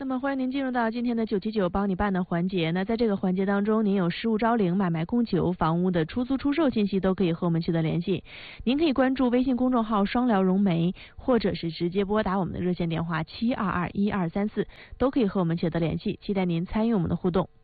么欢迎您进入到今天的979帮你办的环节。那在这个环节当中，您有失物招领、买卖供求、房屋的出租出售信息都可以和我们取得联系。您可以关注微信公众号双聊融媒，或者是直接拨打我们的热线电话7221234，都可以和我们取得联系。期待您参与我们的互动。